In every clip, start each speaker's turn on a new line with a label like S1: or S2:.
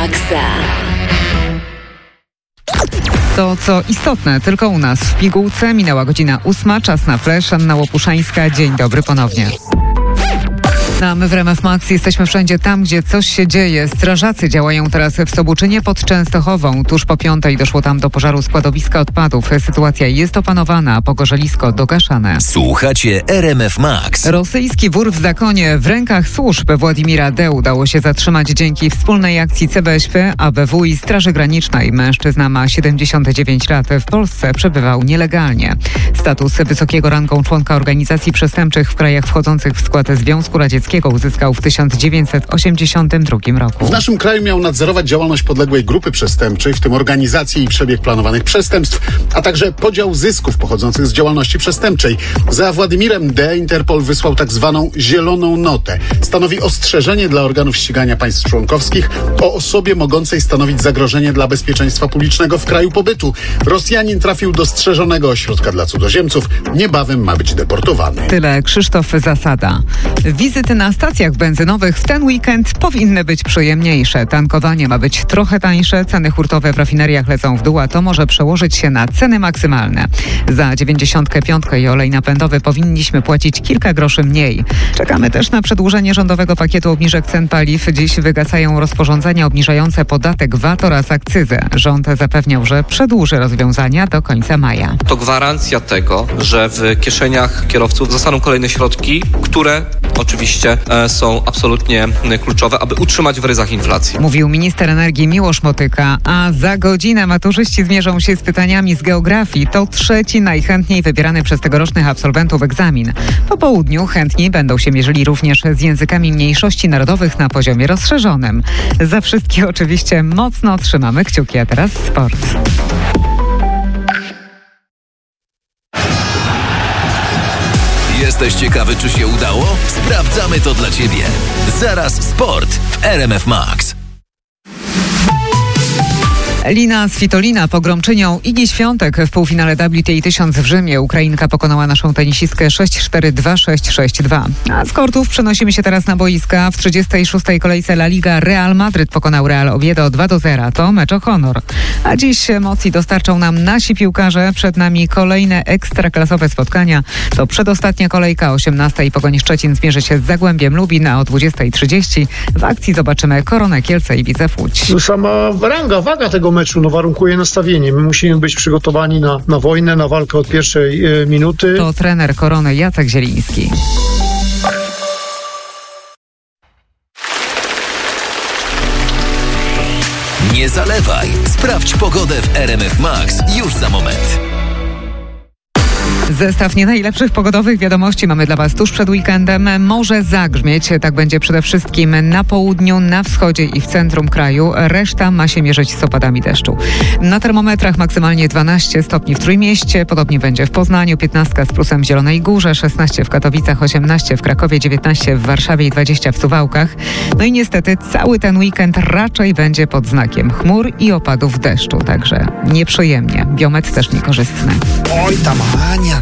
S1: Maxa.
S2: To co istotne, tylko u nas w pigułce minęła godzina 8, czas na Flash. Anna Łopuszańska, dzień dobry ponownie. A my w RMF Max jesteśmy wszędzie tam, gdzie coś się dzieje. Strażacy działają teraz w Sobuczynie pod Częstochową. Tuż po 5:00 doszło tam do pożaru składowiska odpadów. Sytuacja jest opanowana, a pogorzelisko dogaszane.
S3: Słuchacie RMF Max.
S2: Rosyjski wór w zakonie w rękach służb Władimira D. udało się zatrzymać dzięki wspólnej akcji CBŚP, ABW i Straży Granicznej. Mężczyzna ma 79 lat. W Polsce przebywał nielegalnie. Status wysokiego rangą członka organizacji przestępczych w krajach wchodzących w skład Związku Radzieckiego uzyskał w 1982 roku.
S4: W naszym kraju miał nadzorować działalność podległej grupy przestępczej, w tym organizację i przebieg planowanych przestępstw, a także podział zysków pochodzących z działalności przestępczej. Za Władimirem D. Interpol wysłał tak zwaną zieloną notę. Stanowi ostrzeżenie dla organów ścigania państw członkowskich o osobie mogącej stanowić zagrożenie dla bezpieczeństwa publicznego w kraju pobytu. Rosjanin trafił do strzeżonego ośrodka dla cudzoziemców. Niebawem ma być deportowany.
S2: Tyle Krzysztof Zasada. Wizyty na stacjach benzynowych w ten weekend powinny być przyjemniejsze. Tankowanie ma być trochę tańsze, ceny hurtowe w rafineriach lecą w dół, a to może przełożyć się na ceny maksymalne. Za 95 i olej napędowy powinniśmy płacić kilka groszy mniej. Czekamy też na przedłużenie rządowego pakietu obniżek cen paliw. Dziś wygasają rozporządzenia obniżające podatek VAT oraz akcyzę. Rząd zapewniał, że przedłuży rozwiązania do końca maja.
S5: To gwarancja tego, że w kieszeniach kierowców zostaną kolejne środki, które oczywiście są absolutnie kluczowe, aby utrzymać w ryzach inflacji.
S2: Mówił minister energii Miłosz Motyka, a za godzinę maturzyści zmierzą się z pytaniami z geografii. To trzeci najchętniej wybierany przez tegorocznych absolwentów egzamin. Po południu chętni będą się mierzyli również z językami mniejszości narodowych na poziomie rozszerzonym. Za wszystkie oczywiście mocno trzymamy kciuki, a teraz sport.
S3: Jesteś ciekawy, czy się udało? Sprawdzamy to dla Ciebie. Zaraz sport w RMF Max.
S2: Lina Svitolina pogromczynią Igi Świątek w półfinale WTA 1000 w Rzymie. Ukrainka pokonała naszą tenisistkę 6-4, 2-6, 6-2. A z kortów przenosimy się teraz na boiska. W 36. kolejce La Liga Real Madryt pokonał Real Oviedo 2-0. To mecz o honor. A dziś emocji dostarczą nam nasi piłkarze. Przed nami kolejne ekstraklasowe spotkania. To przedostatnia kolejka. O 18:00 Pogoń Szczecin zmierzy się z Zagłębiem Lubin, a o 20:30 w akcji zobaczymy Koronę Kielce i Widzew Łódź.
S6: Sama waga tego meczu warunkuje nastawienie. My musimy być przygotowani na wojnę, na walkę od pierwszej minuty.
S2: To trener Korony Jacek Zieliński.
S3: Nie zalewaj. Sprawdź pogodę w RMF Max już za moment.
S2: Zestaw nie najlepszych pogodowych wiadomości mamy dla Was tuż przed weekendem. Może zagrzmieć, tak będzie przede wszystkim na południu, na wschodzie i w centrum kraju. Reszta ma się mierzyć z opadami deszczu. Na termometrach maksymalnie 12 stopni w Trójmieście, podobnie będzie w Poznaniu, 15 z plusem w Zielonej Górze, 16 w Katowicach, 18 w Krakowie, 19 w Warszawie i 20 w Suwałkach. No i niestety cały ten weekend raczej będzie pod znakiem chmur i opadów deszczu, także nieprzyjemnie. Biometr też niekorzystny.
S7: Oj tam, Ania.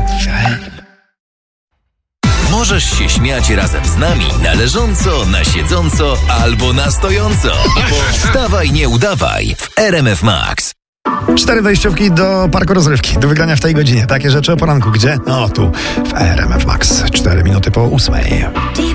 S3: Możesz się śmiać razem z nami na leżąco, na siedząco albo na stojąco. Wstawaj, nie udawaj w RMF Max.
S7: 4 wejściówki do parku rozrywki, do wygrania w tej godzinie. Takie rzeczy o poranku. Gdzie? No tu, w RMF Max. 4 minuty po 8:00.